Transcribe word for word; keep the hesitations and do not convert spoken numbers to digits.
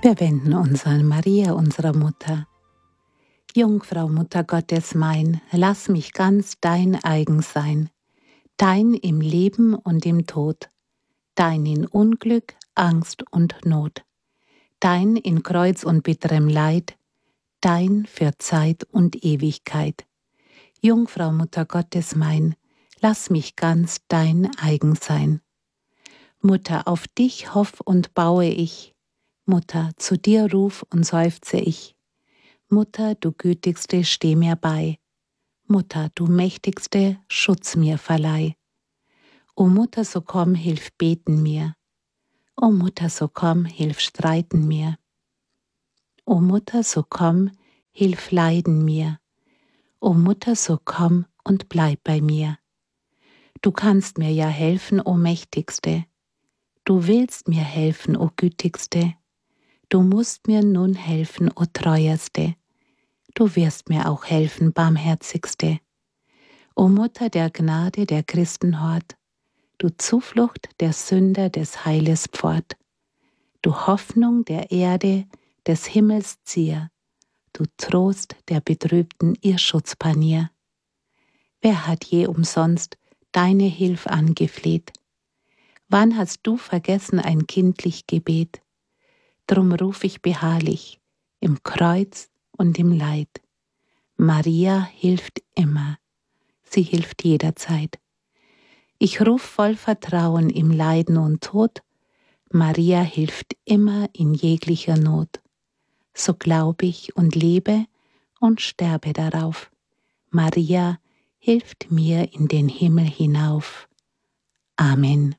Wir wenden uns an Maria, unsere Mutter. Jungfrau, Mutter Gottes mein, lass mich ganz dein eigen sein, dein im Leben und im Tod, dein in Unglück, Angst und Not, dein in Kreuz und bitterem Leid, dein für Zeit und Ewigkeit. Jungfrau, Mutter Gottes mein, lass mich ganz dein eigen sein. Mutter, auf dich hoff und baue ich, Mutter, zu dir ruf und seufze ich. Mutter, du Gütigste, steh mir bei. Mutter, du Mächtigste, Schutz mir verleih. O Mutter, so komm, hilf beten mir. O Mutter, so komm, hilf streiten mir. O Mutter, so komm, hilf leiden mir. O Mutter, so komm und bleib bei mir. Du kannst mir ja helfen, o Mächtigste. Du willst mir helfen, o Gütigste. Du musst mir nun helfen, o Treuerste. Du wirst mir auch helfen, Barmherzigste. O Mutter der Gnade, der Christenhort, du Zuflucht der Sünder, des Heiles Pfort, du Hoffnung der Erde, des Himmels Zier, du Trost der Betrübten, ihr Schutzpanier. Wer hat je umsonst deine Hilf angefleht? Wann hast du vergessen ein kindlich Gebet? Drum ruf ich beharrlich, im Kreuz und im Leid. Maria hilft immer, sie hilft jederzeit. Ich ruf voll Vertrauen im Leiden und Tod, Maria hilft immer in jeglicher Not. So glaub ich und lebe und sterbe darauf. Maria hilft mir in den Himmel hinauf. Amen.